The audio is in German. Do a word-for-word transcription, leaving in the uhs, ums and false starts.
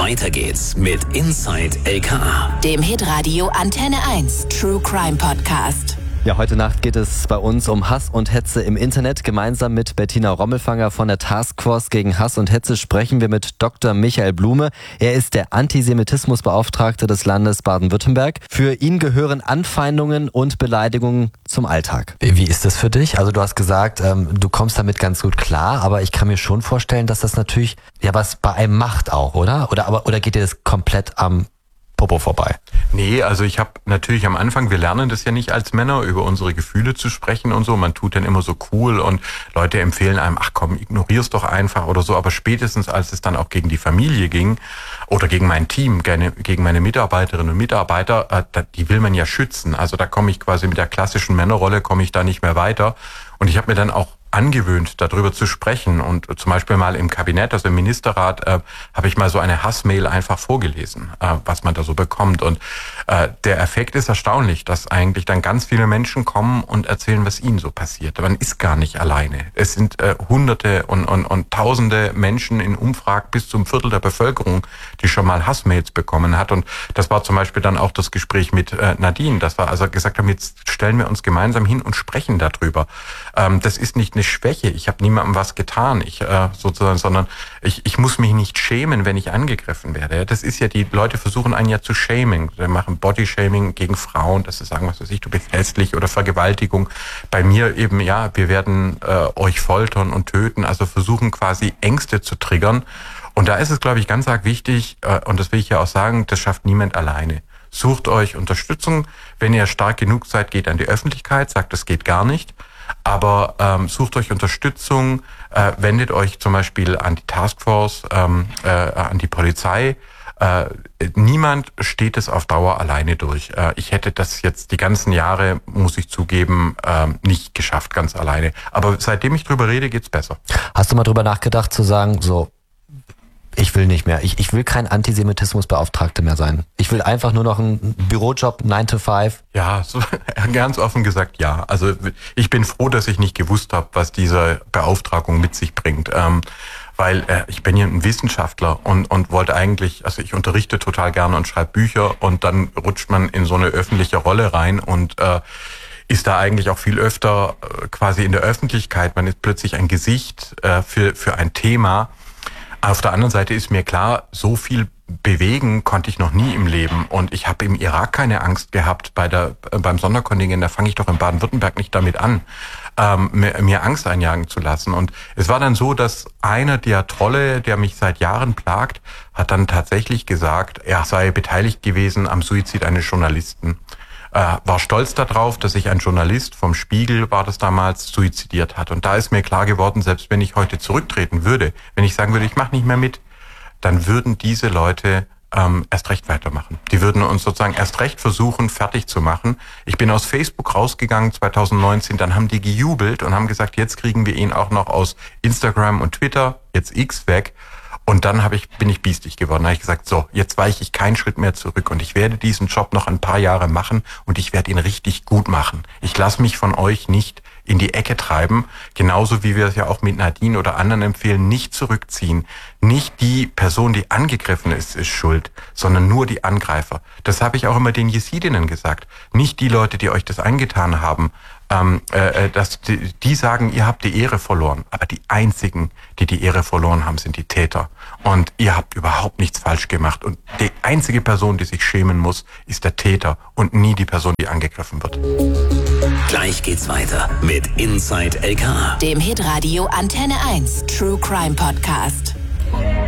Weiter geht's mit Inside L K A, dem Hitradio Antenne eins True Crime Podcast. Ja, heute Nacht geht es bei uns um Hass und Hetze im Internet. Gemeinsam mit Bettina Rommelfanger von der Taskforce gegen Hass und Hetze sprechen wir mit Doktor Michael Blume. Er ist der Antisemitismusbeauftragte des Landes Baden-Württemberg. Für ihn gehören Anfeindungen und Beleidigungen zum Alltag. Wie ist das für dich? Also du hast gesagt, ähm, du kommst damit ganz gut klar, aber ich kann mir schon vorstellen, dass das natürlich ja was bei einem macht auch, oder? Oder, aber, oder geht dir das komplett am Popo vorbei? Nee, also ich habe natürlich am Anfang, wir lernen das ja nicht als Männer, über unsere Gefühle zu sprechen und so. Man tut dann immer so cool und Leute empfehlen einem, ach komm, ignorier's doch einfach oder so. Aber spätestens, als es dann auch gegen die Familie ging oder gegen mein Team, gegen meine Mitarbeiterinnen und Mitarbeiter, die will man ja schützen. Also da komme ich quasi mit der klassischen Männerrolle, komme ich da nicht mehr weiter. Und ich habe mir dann auch angewöhnt, darüber zu sprechen. Und zum Beispiel mal im Kabinett, also im Ministerrat, äh, habe ich mal so eine Hassmail einfach vorgelesen, äh, was man da so bekommt. Und äh, der Effekt ist erstaunlich, dass eigentlich dann ganz viele Menschen kommen und erzählen, was ihnen so passiert. Man ist gar nicht alleine. Es sind äh, Hunderte und, und, und Tausende Menschen in Umfragen bis zum Viertel der Bevölkerung, die schon mal Hassmails bekommen hat. Und das war zum Beispiel dann auch das Gespräch mit äh, Nadine. Das war also gesagt haben, jetzt stellen wir uns gemeinsam hin und sprechen darüber. Ähm, das ist nicht eine Schwäche. Ich habe niemandem was getan, ich äh, sozusagen, sondern ich ich muss mich nicht schämen, wenn ich angegriffen werde. Das ist ja, die Leute versuchen einen ja zu shaming. Sie machen Bodyshaming gegen Frauen, dass sie sagen, was weiß ich, du bist hässlich oder Vergewaltigung. Bei mir eben, ja, wir werden äh, euch foltern und töten, also versuchen quasi Ängste zu triggern. Und da ist es, glaube ich, ganz arg wichtig, äh, und das will ich ja auch sagen, das schafft niemand alleine. Sucht euch Unterstützung. Wenn ihr stark genug seid, geht an die Öffentlichkeit, sagt, das geht gar nicht. Aber ähm, sucht euch Unterstützung, äh, wendet euch zum Beispiel an die Taskforce, ähm, äh, an die Polizei. Äh, niemand steht es auf Dauer alleine durch. Äh, ich hätte das jetzt die ganzen Jahre, muss ich zugeben, äh, nicht geschafft, ganz alleine. Aber seitdem ich drüber rede, geht's besser. Hast du mal drüber nachgedacht zu sagen, so, ich will nicht mehr. Ich, ich will kein Antisemitismusbeauftragter mehr sein. Ich will einfach nur noch einen Bürojob, nine to five. Ja, so, ganz offen gesagt, ja. Also ich bin froh, dass ich nicht gewusst habe, was diese Beauftragung mit sich bringt. Ähm, weil äh, ich bin ja ein Wissenschaftler und, und wollte eigentlich, also ich unterrichte total gerne und schreibe Bücher und dann rutscht man in so eine öffentliche Rolle rein und äh, ist da eigentlich auch viel öfter äh, quasi in der Öffentlichkeit. Man ist plötzlich ein Gesicht äh, für, für ein Thema. Auf der anderen Seite ist mir klar, so viel bewegen konnte ich noch nie im Leben. Und ich habe im Irak keine Angst gehabt bei der beim Sonderkontingent. Da fange ich doch in Baden-Württemberg nicht damit an, ähm, mir, mir Angst einjagen zu lassen. Und es war dann so, dass einer der Trolle, der mich seit Jahren plagt, hat dann tatsächlich gesagt, er sei beteiligt gewesen am Suizid eines Journalisten. Äh, war stolz darauf, dass sich ein Journalist vom Spiegel, war das damals, suizidiert hat. Und da ist mir klar geworden, selbst wenn ich heute zurücktreten würde, wenn ich sagen würde, ich mache nicht mehr mit, dann würden diese Leute ähm, erst recht weitermachen. Die würden uns sozusagen erst recht versuchen, fertig zu machen. Ich bin aus Facebook rausgegangen zwanzig neunzehn, dann haben die gejubelt und haben gesagt, jetzt kriegen wir ihn auch noch aus Instagram und Twitter, jetzt X, weg. Und dann habe ich, bin ich biestig geworden. Da habe ich gesagt, so, jetzt weiche ich keinen Schritt mehr zurück und ich werde diesen Job noch ein paar Jahre machen und ich werde ihn richtig gut machen. Ich lasse mich von euch nicht in die Ecke treiben, genauso wie wir es ja auch mit Nadine oder anderen empfehlen, nicht zurückziehen. Nicht die Person, die angegriffen ist, ist schuld, sondern nur die Angreifer. Das habe ich auch immer den Jesidinnen gesagt. Nicht die Leute, die euch das angetan haben, ähm, äh, dass die, die sagen, ihr habt die Ehre verloren. Aber die einzigen, die die Ehre verloren haben, sind die Täter. Und ihr habt überhaupt nichts falsch gemacht. Und die einzige Person, die sich schämen muss, ist der Täter und nie die Person, die angegriffen wird. Gleich geht's weiter mit Inside L K A, dem Hitradio Antenne eins True Crime Podcast.